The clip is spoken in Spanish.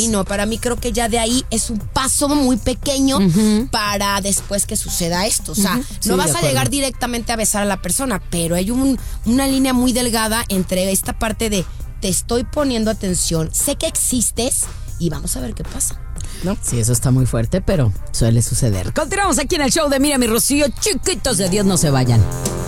no. Para mí creo que ya de ahí es un paso muy pequeño para después que suceda esto. O sea, no vas a llegar directamente a besar a la persona, pero hay una línea muy delgada entre esta parte de te estoy poniendo atención, sé que existes y vamos a ver qué pasa, ¿no? Sí, eso está muy fuerte, pero suele suceder. Continuamos aquí en el show de Mira mi Rocío. Chiquitos de Dios, no se vayan.